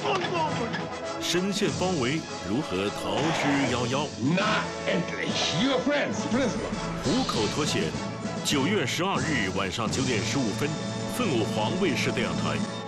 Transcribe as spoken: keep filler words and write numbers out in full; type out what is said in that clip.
深陷包围，如何逃之夭夭？ Na endlich, your friends, prisoner. 虎口脱险。九月十二日晚上九点十五分，凤凰卫视电视台